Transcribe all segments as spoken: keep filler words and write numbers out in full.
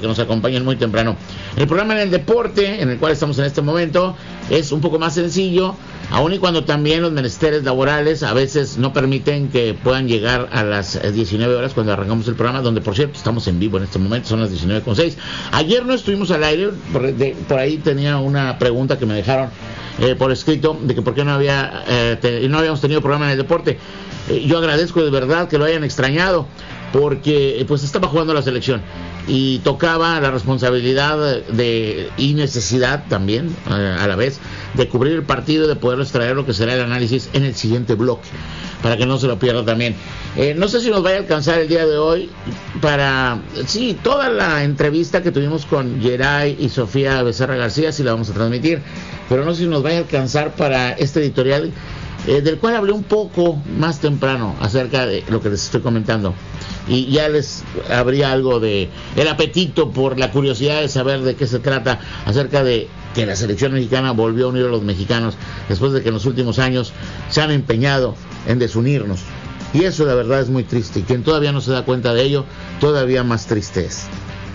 que nos acompañen muy temprano. El programa en el deporte, en el cual estamos en este momento, es un poco más sencillo, aun y cuando también los menesteres laborales a veces no permiten que puedan llegar a las diecinueve horas cuando arrancamos el programa, donde por cierto estamos en vivo en este momento, son las diecinueve con seis. Ayer no estuvimos al aire, por, de, por ahí tenía una pregunta que me dejaron eh, por escrito, de que por qué no había eh, te, no habíamos tenido programa en el deporte. Eh, yo agradezco de verdad que lo hayan extrañado, porque pues estaba jugando la selección y tocaba la responsabilidad de y necesidad también eh, a la vez de cubrir el partido, de poder extraer lo que será el análisis en el siguiente bloque, para que no se lo pierda también. Eh, no sé si nos vaya a alcanzar el día de hoy para, sí, toda la entrevista que tuvimos con Geray y Sofía Becerra García, sí la vamos a transmitir, pero no sé si nos vaya a alcanzar para este editorial, eh, del cual hablé un poco más temprano acerca de lo que les estoy comentando. Y ya les habría algo de el apetito por la curiosidad de saber de qué se trata, acerca de que la selección mexicana volvió a unir a los mexicanos después de que en los últimos años se han empeñado en desunirnos, y eso la verdad es muy triste, y quien todavía no se da cuenta de ello, todavía más triste es.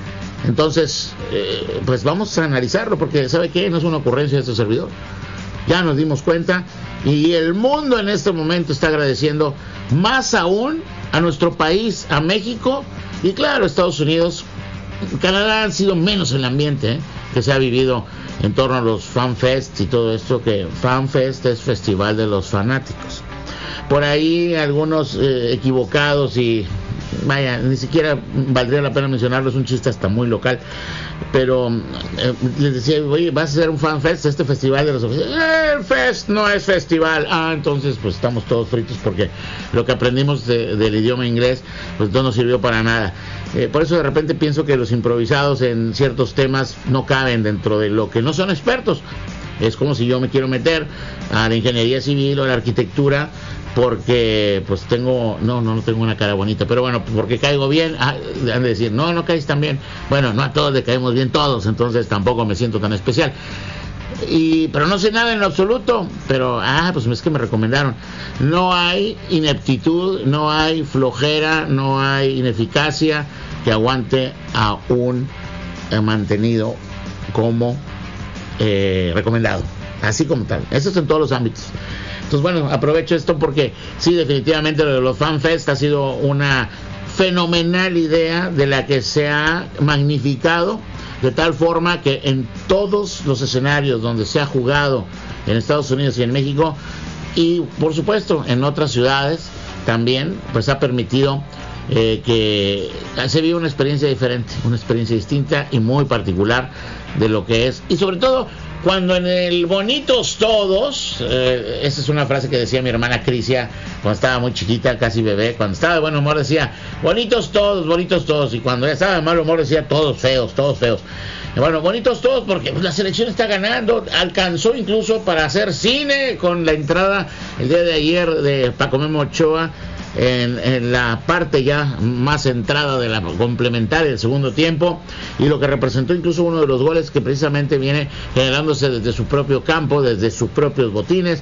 Entonces eh, pues vamos a analizarlo, porque ¿sabe qué? No es una ocurrencia de este servidor, ya nos dimos cuenta, y el mundo en este momento está agradeciendo más aún a nuestro país, a México, y claro, Estados Unidos. Canadá han sido menos el ambiente ¿eh? que se ha vivido en torno a los FanFest y todo esto, que FanFest es Festival de los Fanáticos. Por ahí algunos eh, equivocados, y vaya, ni siquiera valdría la pena mencionarlo, es un chiste hasta muy local, pero eh, les decía, oye, vas a hacer un FanFest, este festival de los oficiales. Eh, el Fest no es festival. Ah, entonces pues estamos todos fritos, porque lo que aprendimos de, del idioma inglés pues no nos sirvió para nada. Eh, por eso de repente pienso que los improvisados en ciertos temas no caben dentro de lo que no son expertos. Es como si yo me quiero meter a la ingeniería civil o a la arquitectura porque pues tengo, no, no, no tengo una cara bonita, pero bueno, porque caigo bien, ah, han de decir, no, no caes tan bien. Bueno, no a todos le caemos bien todos, entonces tampoco me siento tan especial. Y, pero no sé nada en lo absoluto, pero, ah, pues es que me recomendaron. No hay ineptitud, no hay flojera, no hay ineficacia que aguante a un eh, mantenido como eh, recomendado, así como tal. Eso es en todos los ámbitos. Entonces, bueno, aprovecho esto porque sí, definitivamente lo de los FanFest ha sido una fenomenal idea, de la que se ha magnificado de tal forma que en todos los escenarios donde se ha jugado en Estados Unidos y en México, y por supuesto en otras ciudades también, pues ha permitido eh, que se viva una experiencia diferente, una experiencia distinta y muy particular de lo que es, y sobre todo cuando en el Bonitos Todos, eh, esa es una frase que decía mi hermana Crisia cuando estaba muy chiquita, casi bebé, cuando estaba de buen humor decía, bonitos todos, bonitos todos, y cuando ya estaba de mal humor decía, todos feos, todos feos. Y bueno, bonitos todos porque pues, la selección está ganando, alcanzó incluso para hacer cine con la entrada el día de ayer de Paco Memo Ochoa, En, en la parte ya más centrada de la complementaria del segundo tiempo, y lo que representó incluso uno de los goles que precisamente viene generándose desde su propio campo, desde sus propios botines.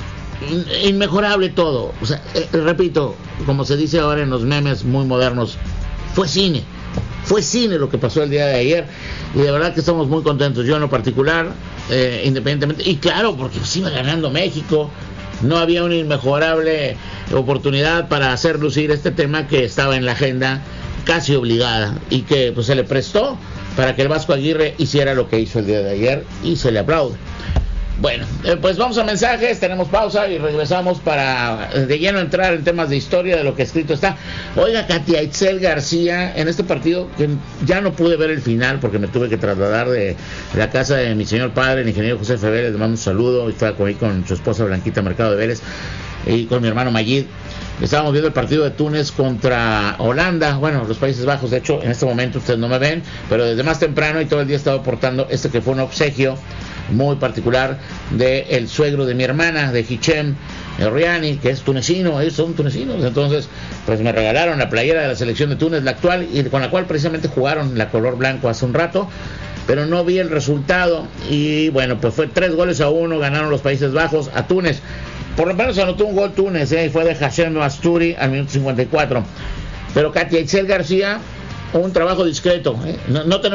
Inmejorable todo, o sea, eh, repito, como se dice ahora en los memes muy modernos, fue cine, fue cine lo que pasó el día de ayer, y de verdad que estamos muy contentos, yo en lo particular, eh, independientemente, y claro, porque pues iba ganando México. No había una inmejorable oportunidad para hacer lucir este tema que estaba en la agenda casi obligada, y que pues se le prestó para que el Vasco Aguirre hiciera lo que hizo el día de ayer, y se le aplaude. Bueno, eh, pues vamos a mensajes, tenemos pausa y regresamos para de lleno entrar en temas de historia de lo que escrito está. Oiga, Katia Itzel García, en este partido que ya no pude ver el final porque me tuve que trasladar de la casa de mi señor padre, el ingeniero José F. Vélez, le mando un saludo, estaba ahí con su esposa Blanquita Mercado de Vélez y con mi hermano Mayid. Estábamos viendo el partido de Túnez contra Holanda, bueno, los Países Bajos. De hecho, en este momento ustedes no me ven, pero desde más temprano y todo el día he estado aportando este que fue un obsequio muy particular de el suegro de mi hermana, de Hichem Riani, que es tunecino, ellos son tunecinos. Entonces pues me regalaron la playera de la selección de Túnez, la actual, y con la cual precisamente jugaron la color blanco hace un rato, pero no vi el resultado, y bueno, pues fue tres goles a uno, ganaron los Países Bajos a Túnez. Por lo menos anotó un gol Túnez, ¿eh? Y fue de Hashem Asturi al minuto cincuenta y cuatro. Pero Katia Itzel García, un trabajo discreto, ¿eh? no, no tenemos